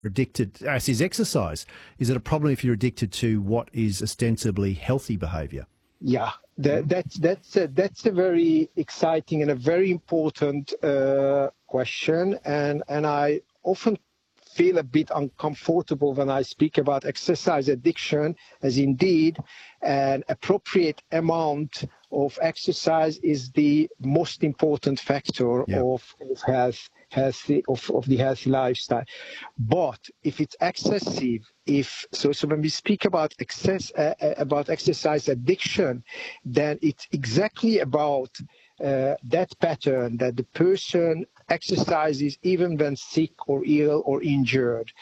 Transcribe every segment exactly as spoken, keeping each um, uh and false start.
addicted, as is exercise. Is it a problem if you're addicted to what is ostensibly healthy behaviour? Yeah, that, that's that's a, that's a very exciting and a very important uh, question, and and I often feel a bit uncomfortable when I speak about exercise addiction, as indeed an appropriate amount of exercise is the most important factor Yep. of, of health, healthy of, of the healthy lifestyle. But if it's excessive, if so, so when we speak about excess uh, about exercise addiction, then it's exactly about uh, that pattern that the person exercises even when sick or ill or injured,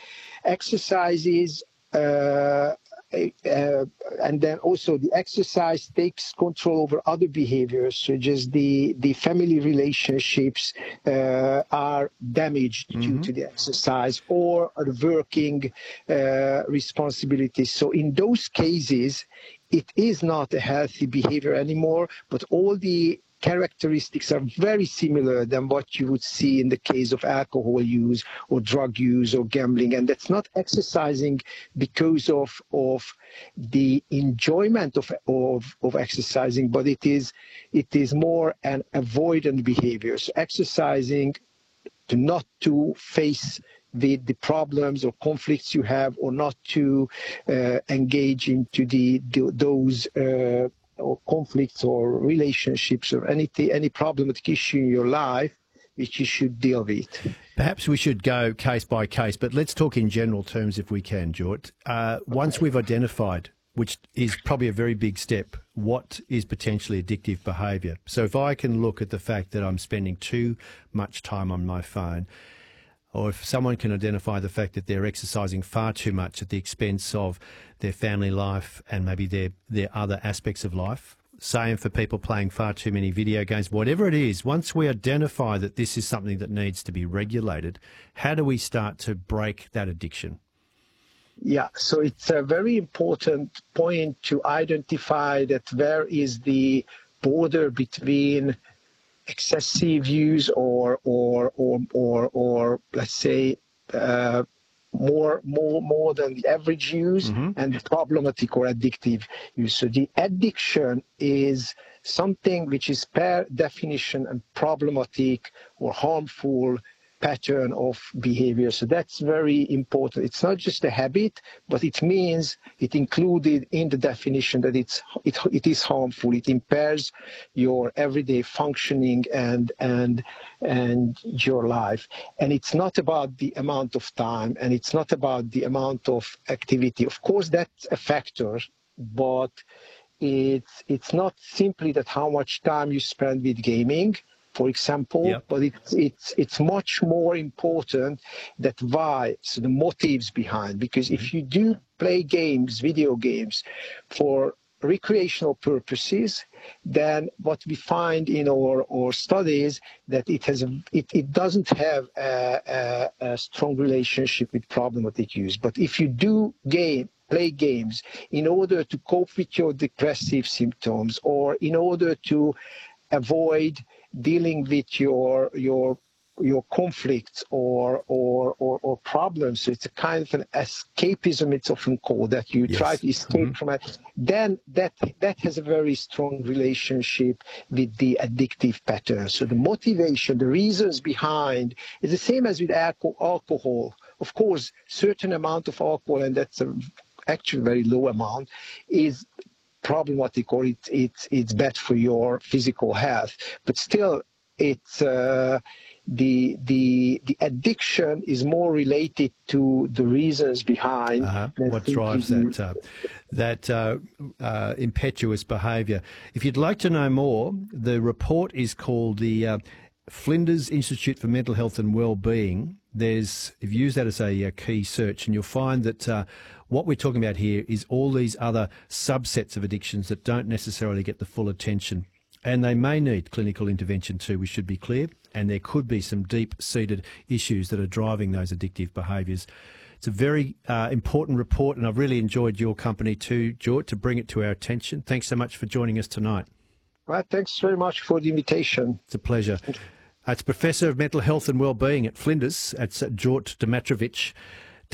exercises. Uh, Uh, and then also the exercise takes control over other behaviors, such as the, the family relationships uh, are damaged mm-hmm. due to the exercise, or are working uh, responsibilities. So in those cases, it is not a healthy behavior anymore, but all the characteristics are very similar than what you would see in the case of alcohol use or drug use or gambling. And that's not exercising because of of the enjoyment of of, of exercising, but it is it is more an avoidant behavior. So exercising to not to face the, the problems or conflicts you have, or not to uh, engage into the, the those uh, or conflicts or relationships or anything, any problematic issue in your life which you should deal with. Perhaps we should go case by case, but let's talk in general terms if we can, Jort. Uh, okay. Once we've identified, which is probably a very big step, what is potentially addictive behaviour. So if I can look at the fact that I'm spending too much time on my phone, or if someone can identify the fact that they're exercising far too much at the expense of their family life and maybe their, their other aspects of life, same for people playing far too many video games, whatever it is, once we identify that this is something that needs to be regulated, how do we start to break that addiction? Yeah, so it's a very important point to identify that where is the border between excessive use or or or or, or let's say uh, more more more than the average use, mm-hmm. and problematic or addictive use. So the addiction is something which is per definition a problematic or harmful pattern of behavior. So that's very important. It's not just a habit, but it means it included in the definition that it's it, it is harmful. It impairs your everyday functioning and and and your life. And it's not about the amount of time, and it's not about the amount of activity. Of course, that's a factor, but it's it's not simply that how much time you spend with gaming, for example, yep. but it's it's it's much more important that why, so the motives behind. Because if you do play games, video games, for recreational purposes, then what we find in our, our studies that it has a, it, it doesn't have a, a, a strong relationship with problematic use. But if you do game play games in order to cope with your depressive symptoms, or in order to avoid dealing with your your your conflicts or or or, or problems, so it's a kind of an escapism, it's often called, that you yes. try to escape mm-hmm. from it, then that that has a very strong relationship with the addictive pattern. So the motivation, the reasons behind is the same as with alcohol. Of course, certain amount of alcohol, and that's a actually very low amount, is problematic, or it's it's it's bad for your physical health. But still, it's uh, the the the addiction is more related to the reasons behind uh, what drives that uh, that uh, uh, impetuous behaviour. If you'd like to know more, the report is called the uh, Flinders Institute for Mental Health and Wellbeing. There's, if you use that as a, a key search, and you'll find that uh, what we're talking about here is all these other subsets of addictions that don't necessarily get the full attention. And they may need clinical intervention too, we should be clear. And there could be some deep-seated issues that are driving those addictive behaviours. It's a very uh, important report, and I've really enjoyed your company too, Jort, to bring it to our attention. Thanks so much for joining us tonight. Well, thanks very much for the invitation. It's a pleasure. It's Professor of Mental Health and Wellbeing at Flinders. It's Jort Dimitrovic.